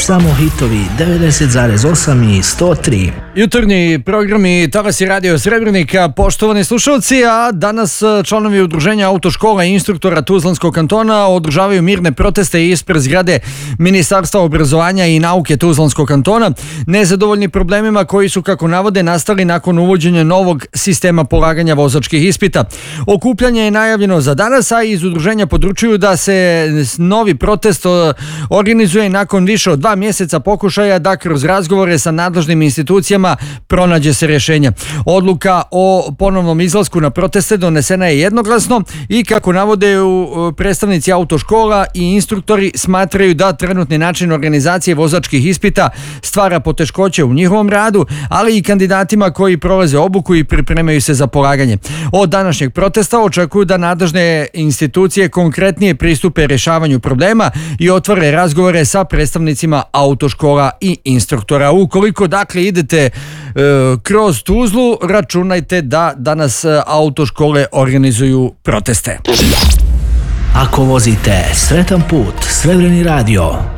Samo hitovi 90,8 i 103. Jutarnji programi Talasi Radio Srebrenika, poštovani slušalci, a danas članovi Udruženja autoškola i instruktora Tuzlanskog kantona održavaju mirne proteste ispred zgrade Ministarstva obrazovanja i nauke Tuzlanskog kantona, nezadovoljni problemima koji su, kako navode, nastali nakon uvođenja novog sistema polaganja vozačkih ispita. Okupljanje je najavljeno za danas, a iz udruženja područuju da se novi protest organizuje nakon više od 2 mjeseca pokušaja da kroz razgovore sa nadležnim institucijama pronađe se rješenje. Odluka o ponovnom izlasku na proteste donesena je jednoglasno i, kako navode predstavnici autoškola i instruktori, smatraju da trenutni način organizacije vozačkih ispita stvara poteškoće u njihovom radu, ali i kandidatima koji prolaze obuku i pripremaju se za polaganje. Od današnjeg protesta očekuju da nadležne institucije konkretnije pristupe rješavanju problema i otvore razgovore sa predstavnicima autoškola i instruktora. Ukoliko dakle idete kroz Tuzlu, računajte da danas autoškole organizuju proteste. Ako vozite, sretan put, Srebreni radio.